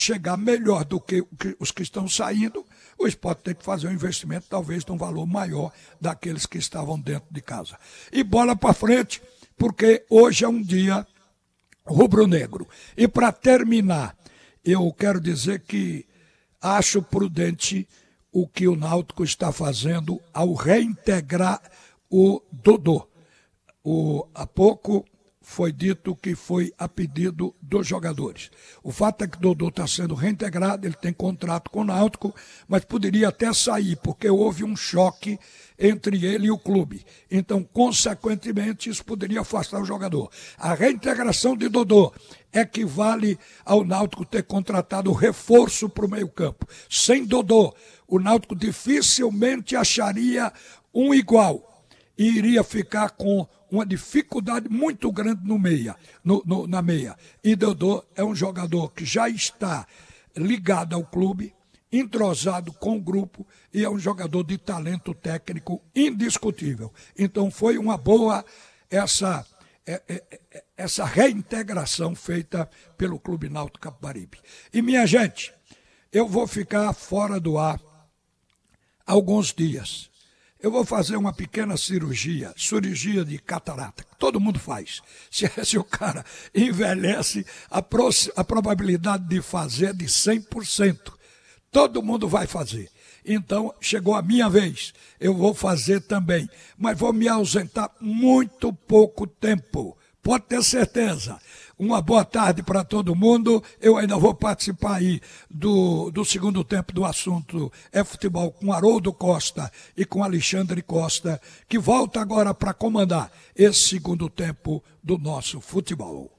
chegar melhor do que os que estão saindo, o Sport tem que fazer um investimento talvez de um valor maior daqueles que estavam dentro de casa. E bola para frente, porque hoje é um dia rubro-negro. E para terminar, eu quero dizer que acho prudente o que o Náutico está fazendo ao reintegrar o Dodô. Há pouco foi dito que foi a pedido dos jogadores. O fato é que o Dodô está sendo reintegrado, ele tem contrato com o Náutico, mas poderia até sair, porque houve um choque entre ele e o clube. Então, consequentemente, isso poderia afastar o jogador. A reintegração de Dodô equivale ao Náutico ter contratado reforço para o meio-campo. Sem Dodô, o Náutico dificilmente acharia um igual e iria ficar com uma dificuldade muito grande na meia. E Dodô é um jogador que já está ligado ao clube, entrosado com o grupo e é um jogador de talento técnico indiscutível. Então foi uma boa essa reintegração feita pelo Clube Náutico Capibaribe. E minha gente, eu vou ficar fora do ar alguns dias. Eu vou fazer uma pequena cirurgia de catarata, que todo mundo faz. Se o cara envelhece, a probabilidade de fazer é de 100%. Todo mundo vai fazer. Então, chegou a minha vez, eu vou fazer também. Mas vou me ausentar muito pouco tempo, pode ter certeza. Uma boa tarde para todo mundo. Eu ainda vou participar aí do segundo tempo do assunto é futebol com Haroldo Costa e com Alexandre Costa, que volta agora para comandar esse segundo tempo do nosso futebol.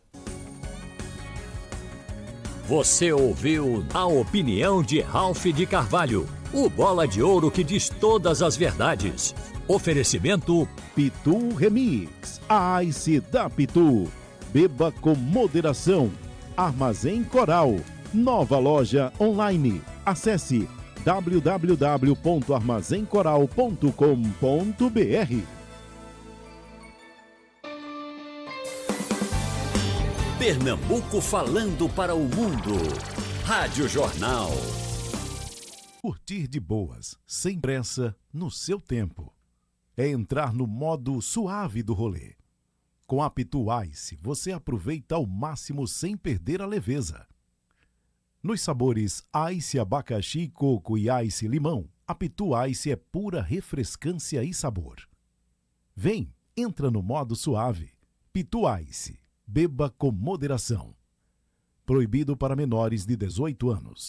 Você ouviu a opinião de Ralph de Carvalho, o bola de ouro que diz todas as verdades. Oferecimento Pitu Remix, a Ice da Pitu. Beba com moderação. Armazém Coral. Nova loja online. Acesse www.armazencoral.com.br. Pernambuco falando para o mundo. Rádio Jornal. Curtir de boas, sem pressa, no seu tempo. É entrar no modo suave do rolê. Com a Pitu Ice, você aproveita ao máximo sem perder a leveza. Nos sabores Ice abacaxi, coco e Ice limão, a Pitu Ice é pura refrescância e sabor. Vem, entra no modo suave. Pitu Ice, beba com moderação. Proibido para menores de 18 anos.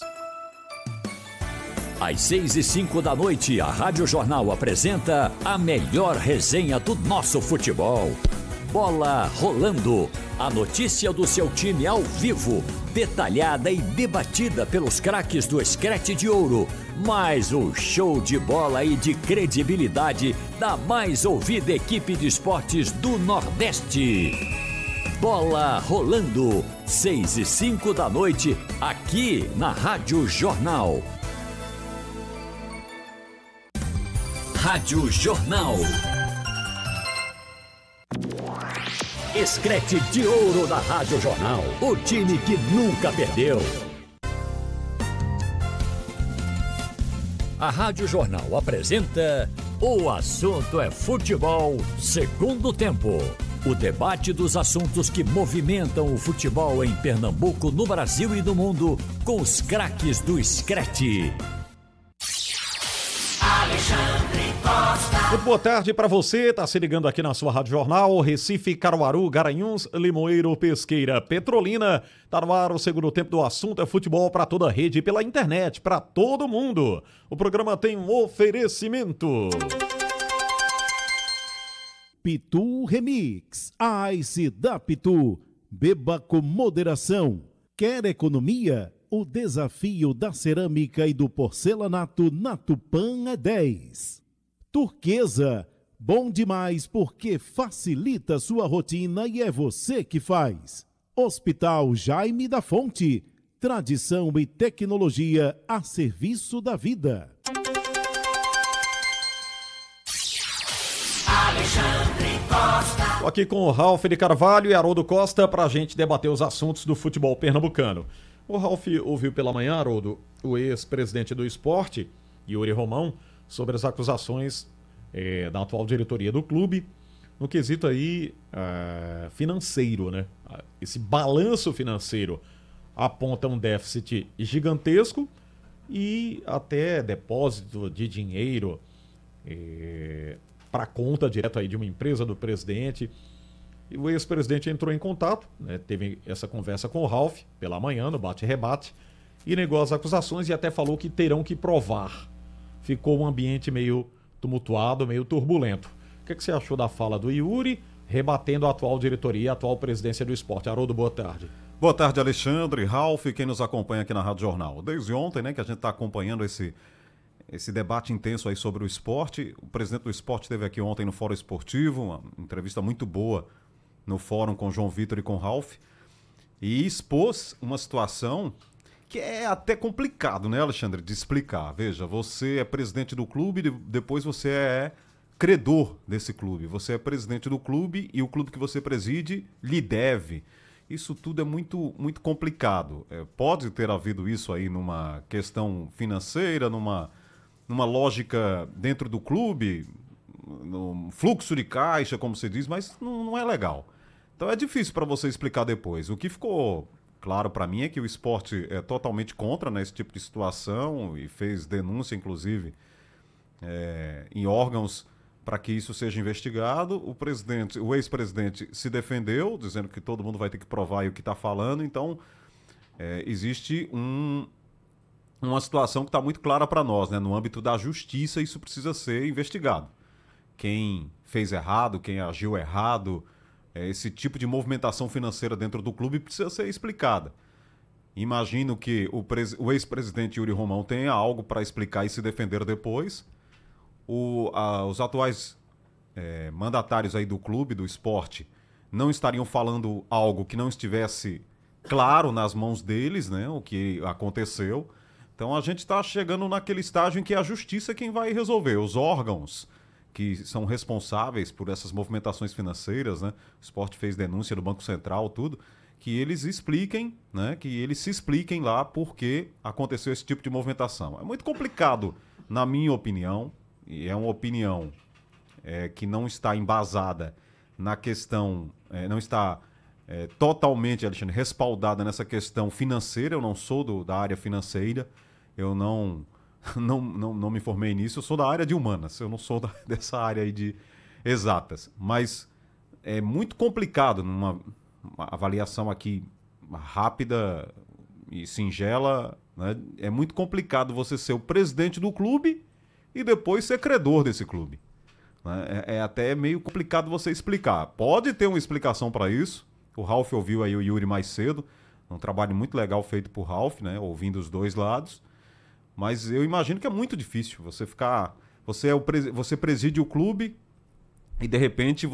Às 6h05 da noite, a Rádio Jornal apresenta a melhor resenha do nosso futebol. Bola Rolando, a notícia do seu time ao vivo, detalhada e debatida pelos craques do Scratch de Ouro, mais o show de bola e de credibilidade da mais ouvida equipe de esportes do Nordeste. Bola Rolando, 6h05 da noite, aqui na Rádio Jornal. Rádio Jornal. Scratch de Ouro da Rádio Jornal. O time que nunca perdeu. A Rádio Jornal apresenta O Assunto é Futebol, segundo tempo. O debate dos assuntos que movimentam o futebol em Pernambuco, no Brasil e no mundo, com os craques do Scratch. Alexandre Costa. Muito boa tarde para você, tá se ligando aqui na sua Rádio Jornal, Recife, Caruaru, Garanhuns, Limoeiro, Pesqueira, Petrolina. Tá no ar o segundo tempo do Assunto é Futebol para toda a rede, pela internet, para todo mundo. O programa tem um oferecimento. Pitu Remix, a Ice da Pitu. Beba com moderação. Quer economia? O desafio da cerâmica e do porcelanato na Tupã é 10. Turquesa, bom demais porque facilita sua rotina e é você que faz. Hospital Jaime da Fonte, tradição e tecnologia a serviço da vida. Alexandre Costa. Estou aqui com o Ralph de Carvalho e Haroldo Costa para a gente debater os assuntos do futebol pernambucano. O Ralf ouviu pela manhã, Haroldo, o ex-presidente do Sport, Yuri Romão, sobre as acusações da atual diretoria do clube, no quesito aí financeiro, né? Esse balanço financeiro aponta um déficit gigantesco e até depósito de dinheiro para conta direta aí de uma empresa do presidente. E o ex-presidente entrou em contato, né, teve essa conversa com o Ralf pela manhã, no bate-rebate, e negou as acusações e até falou que terão que provar. Ficou um ambiente meio tumultuado, meio turbulento. O que você achou da fala do Yuri, rebatendo a atual diretoria, a atual presidência do Sport? Haroldo, boa tarde. Boa tarde, Alexandre, Ralf, quem nos acompanha aqui na Rádio Jornal. Desde ontem, né, que a gente está acompanhando esse debate intenso aí sobre o esporte. O presidente do Sport esteve aqui ontem no Fórum Esportivo, uma entrevista muito boa no fórum com João Vitor e com Ralf, e expôs uma situação que é até complicado, né, Alexandre, de explicar. Veja, você é presidente do clube, depois você é credor desse clube. Você é presidente do clube e o clube que você preside lhe deve. Isso tudo é muito, muito complicado. Pode ter havido isso aí numa questão financeira, numa lógica dentro do clube, no fluxo de caixa, como se diz, mas não é legal. Então é difícil para você explicar depois. O que ficou claro para mim é que o Sport é totalmente contra, né, esse tipo de situação e fez denúncia, inclusive, em órgãos para que isso seja investigado. O ex-presidente se defendeu, dizendo que todo mundo vai ter que provar aí o que está falando. Então, existe uma situação que está muito clara para nós, né? No âmbito da justiça, isso precisa ser investigado. Quem fez errado, quem agiu errado, esse tipo de movimentação financeira dentro do clube precisa ser explicada. Imagino que o ex-presidente Yuri Romão tenha algo para explicar e se defender depois. Os atuais mandatários aí do clube, do esporte, não estariam falando algo que não estivesse claro nas mãos deles, né, o que aconteceu. Então a gente está chegando naquele estágio em que a justiça é quem vai resolver. Os órgãos que são responsáveis por essas movimentações financeiras, né, o esporte fez denúncia do Banco Central, tudo, que eles expliquem, né, que eles se expliquem lá por que aconteceu esse tipo de movimentação. É muito complicado, na minha opinião, e é uma opinião que não está embasada na questão, não está totalmente, Alexandre, respaldada nessa questão financeira. Eu não sou da área financeira, eu não me formei nisso, eu sou da área de humanas, eu não sou dessa área aí de exatas. Mas é muito complicado, numa avaliação aqui rápida e singela, né, é muito complicado você ser o presidente do clube e depois ser credor desse clube. É até meio complicado você explicar. Pode ter uma explicação para isso. O Ralf ouviu aí o Yuri mais cedo. Um trabalho muito legal feito por Ralf, né? Ouvindo os dois lados. Mas eu imagino que é muito difícil você ficar... Você preside o clube e, de repente,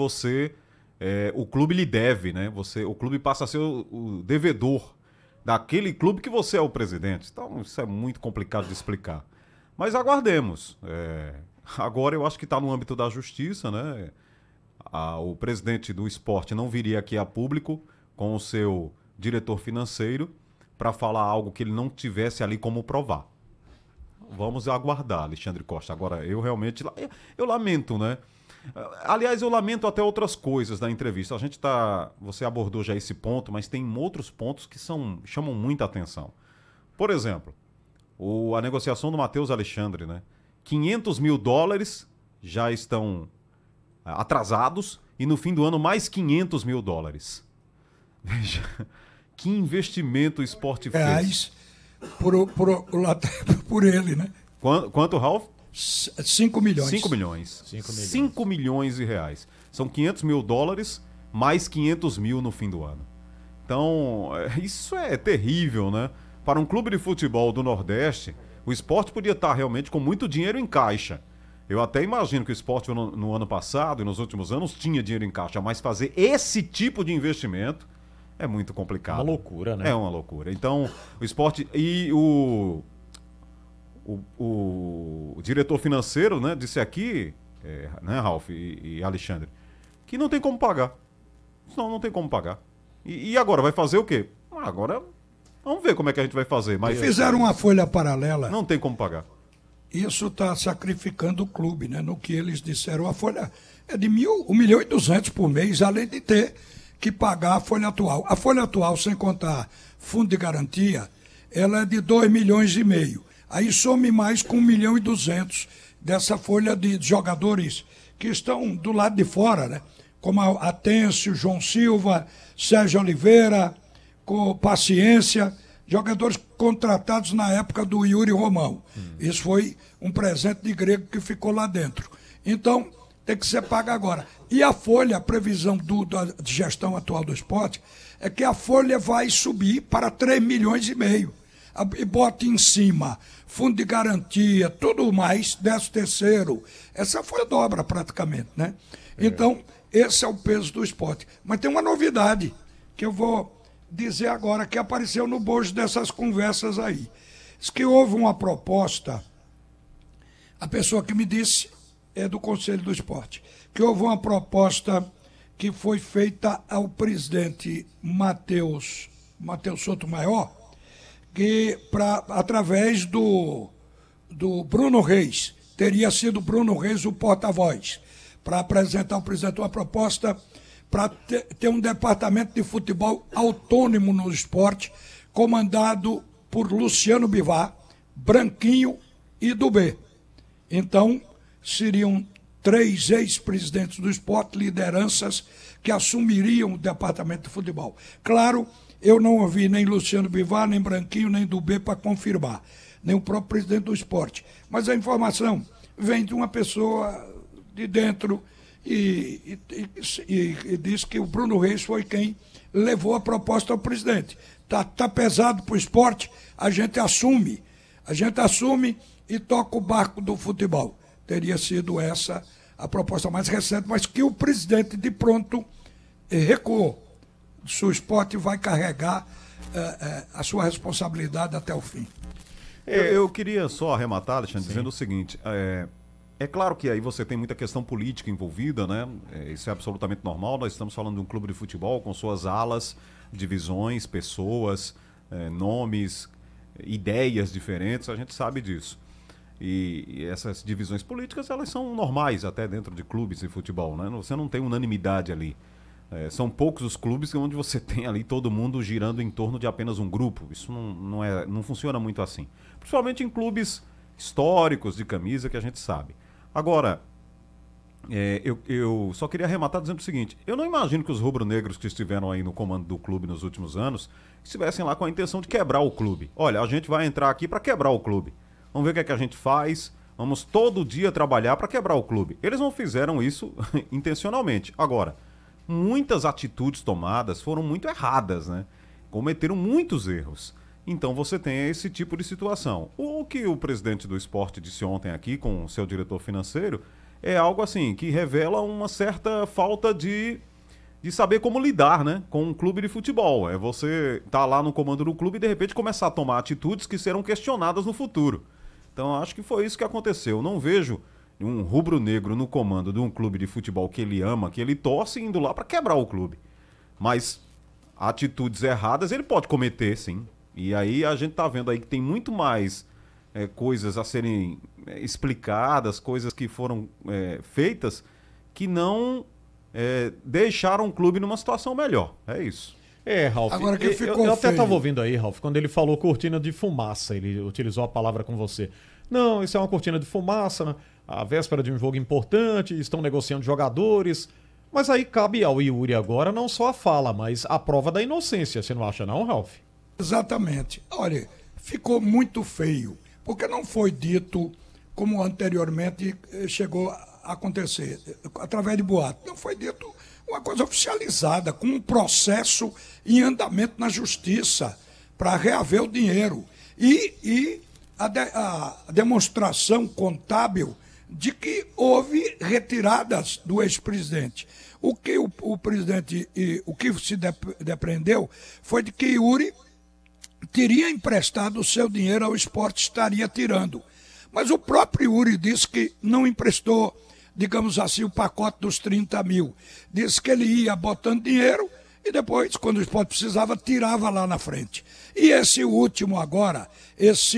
o clube lhe deve, né? O clube passa a ser o devedor daquele clube que você é o presidente. Então, isso é muito complicado de explicar. Mas aguardemos. Agora eu acho que está no âmbito da justiça, né? O presidente do esporte não viria aqui a público com o seu diretor financeiro para falar algo que ele não tivesse ali como provar. Vamos aguardar, Alexandre Costa. Agora, eu realmente... Eu lamento, né? Aliás, eu lamento até outras coisas da entrevista. Você abordou já esse ponto, mas tem outros pontos que chamam muita atenção. Por exemplo, a negociação do Matheus Alexandre, né? $500 mil já estão atrasados e no fim do ano mais $500 mil. Veja, que investimento o esporte fez. Por ele, né? Quanto, Ralf? 5 milhões. 5 milhões. 5 milhões de reais. São $500 mil mais 500 mil no fim do ano. Então, isso é terrível, né? Para um clube de futebol do Nordeste, o esporte podia estar realmente com muito dinheiro em caixa. Eu até imagino que o esporte no ano passado e nos últimos anos tinha dinheiro em caixa, mas fazer esse tipo de investimento é muito complicado. Uma loucura, né? É uma loucura. Então, o esporte e o diretor financeiro, né, disse aqui, né, Ralf e Alexandre, que não tem como pagar. Não tem como pagar. E agora, vai fazer o quê? Agora Vamos ver como é que a gente vai fazer. Mas Fizeram uma folha paralela. não tem como pagar. Isso está sacrificando o clube, né? No que eles disseram, a folha é de 1.200.000 por mês, além de ter que pagar a folha atual. A folha atual, sem contar fundo de garantia, ela é de 2,5 milhões. Aí some mais com 1.200.000 dessa folha de jogadores que estão do lado de fora, né? Como a Têncio, João Silva, Sérgio Oliveira, com Paciência, jogadores contratados na época do Yuri Romão. Isso foi um presente de grego que ficou lá dentro. Então, tem que ser pago agora. E a folha, a previsão da gestão atual do esporte, é que a folha vai subir para 3,5 milhões. E bota em cima fundo de garantia, tudo mais, 13º. Essa folha dobra praticamente, né? Então, esse é o peso do esporte. Mas tem uma novidade que eu vou dizer agora, que apareceu no bojo dessas conversas aí. Diz que houve uma proposta, a pessoa que me disse é do Conselho do Esporte, que houve uma proposta que foi feita ao presidente Matheus Sotomayor, que através do Bruno Reis, teria sido Bruno Reis o porta-voz, para apresentar ao presidente uma proposta para ter um departamento de futebol autônomo no esporte, comandado por Luciano Bivar, Branquinho e Dubê. Então, seriam 3 ex-presidentes do esporte, lideranças que assumiriam o departamento de futebol. Claro, eu não ouvi nem Luciano Bivar, nem Branquinho, nem Dubê para confirmar, nem o próprio presidente do esporte. Mas a informação vem de uma pessoa de dentro e diz que o Bruno Reis foi quem levou a proposta ao presidente. Tá pesado para o esporte, a gente assume e toca o barco do futebol. Teria sido essa a proposta mais recente, mas que o presidente de pronto recuou. O esporte vai carregar a sua responsabilidade até o fim. Eu queria só arrematar, Alexandre, dizendo o seguinte: é claro que aí você tem muita questão política envolvida, né? Isso é absolutamente normal. Nós estamos falando de um clube de futebol com suas alas, divisões, pessoas, nomes, ideias diferentes, a gente sabe disso. E essas divisões políticas, elas são normais até dentro de clubes de futebol, né? Você não tem unanimidade ali. São poucos os clubes onde você tem ali todo mundo girando em torno de apenas um grupo. Isso não funciona muito assim. Principalmente em clubes históricos de camisa que a gente sabe. Agora, eu só queria arrematar dizendo o seguinte: eu não imagino que os rubro-negros que estiveram aí no comando do clube nos últimos anos estivessem lá com a intenção de quebrar o clube. Olha, a gente vai entrar aqui para quebrar o clube. Vamos ver o que é que a gente faz. Vamos todo dia trabalhar para quebrar o clube. Eles não fizeram isso intencionalmente. Agora, muitas atitudes tomadas foram muito erradas, né? Cometeram muitos erros. Então você tem esse tipo de situação. O que o presidente do esporte disse ontem aqui com o seu diretor financeiro é algo assim que revela uma certa falta de saber como lidar, né, com um clube de futebol. É você estar lá no comando do clube e de repente começar a tomar atitudes que serão questionadas no futuro. Então acho que foi isso que aconteceu. Eu não vejo um rubro-negro no comando de um clube de futebol que ele ama, que ele torce, indo lá para quebrar o clube. Mas atitudes erradas ele pode cometer, sim. E aí a gente tá vendo aí que tem muito mais coisas a serem explicadas, coisas que foram feitas que não deixaram o clube numa situação melhor. É isso. Ralf, Agora que ficou eu até feio. estava ouvindo aí, Ralf, quando ele falou cortina de fumaça, ele utilizou a palavra com você. Não, isso é uma cortina de fumaça, né? A véspera de um jogo importante, estão negociando jogadores, mas aí cabe ao Yuri agora não só a fala, mas a prova da inocência, você não acha não, Ralf? Exatamente. Olha, ficou muito feio, porque não foi dito como anteriormente chegou a acontecer, através de boato. Não foi dito uma coisa oficializada, com um processo em andamento na justiça para reaver o dinheiro. E a demonstração contábil de que houve retiradas do ex-presidente. O que o presidente, o que se depreendeu foi de que Yuri teria emprestado o seu dinheiro ao esporte, estaria tirando. Mas o próprio Yuri disse que não emprestou, digamos assim, o pacote dos 30 mil. Disse que ele ia botando dinheiro e depois, quando o Sport precisava, tirava lá na frente. E esse último agora, esse